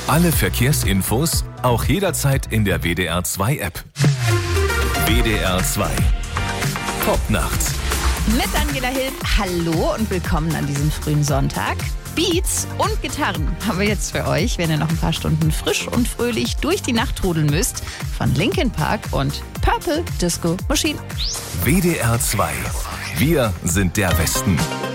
Alle Verkehrsinfos auch jederzeit in der WDR 2 App. WDR 2 Popnacht. Mit Angela Hill. Hallo und willkommen an diesem frühen Sonntag. Beats und Gitarren haben wir jetzt für euch, wenn ihr noch ein paar Stunden frisch und fröhlich durch die Nacht trudeln müsst. Von Linkin Park und Purple Disco Machine. WDR 2. Wir sind der Westen.